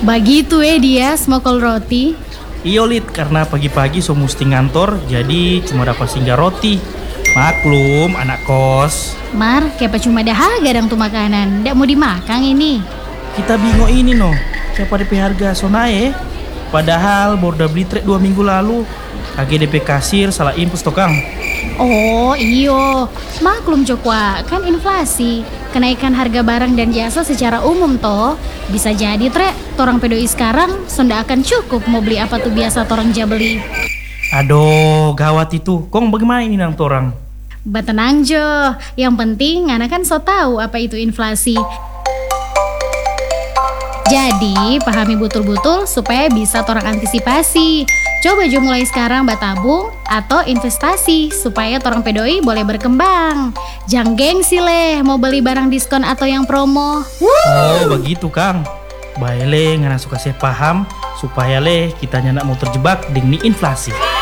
Begitu dia smokol roti. Iyo Lid, karena pagi-pagi so mesti ngantor, jadi cuma dapat singgah roti. Maklum, anak kos. Mar, kayak cuma dahaga dang tuh makanan. Ndak mau dimakan ini. Kita bingung ini no, siapa DP harga so naik? Padahal baru udah beli trek 2 minggu lalu. Kaki DP kasir salah impus toh Kang. Oh iyo, maklum Cokwa, kan inflasi. Kenaikan harga barang dan jasa secara umum toh. Bisa jadi trek, torang pedoi sekarang sonda akan cukup mau beli apa tuh biasa torang beli. Aduh, gawat itu. Kong bagaimana ini nang torang? Batenang Jo, yang penting anak kan so tahu apa itu inflasi. Jadi pahami betul-betul supaya bisa torang antisipasi. Coba Jo mulai sekarang batabung atau investasi supaya torang pedoi boleh berkembang. Jangan gengsi leh mau beli barang diskon atau yang promo. Oh begitu Kang. Baik leh, ngana suka saya paham supaya leh kita nyak mau terjebak dengan inflasi.